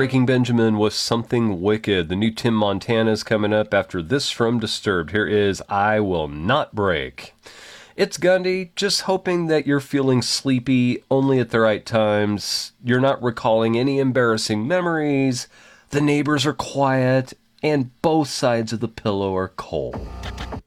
Breaking Benjamin with Something Wicked. The new Tim Montana's coming up after this from Disturbed. Here is I Will Not Break. It's Gundy, just hoping that you're feeling sleepy only at the right times. You're not recalling any embarrassing memories. The neighbors are quiet, and both sides of the pillow are cold.